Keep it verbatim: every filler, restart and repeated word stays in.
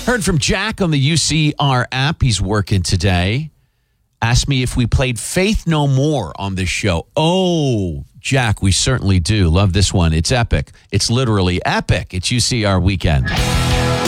Heard from Jack on the U C R app. He's working today. Asked me if we played Faith No More on this show. Oh, Jack, we certainly do. Love this one. It's epic. It's literally epic. It's U C R weekend.